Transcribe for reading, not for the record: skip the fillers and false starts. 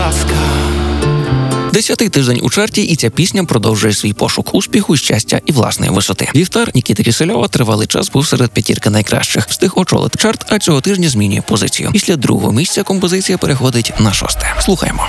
ласка. 10-й тиждень у чарті, і ця пісня продовжує свій пошук успіху, щастя і власної висоти. Вівтар Нікіти Кисельова тривалий час був серед п'ятірки найкращих. Встиг очолити чарт, а цього тижня змінює позицію. Після другого місця композиція переходить на 6-те. Слухаємо.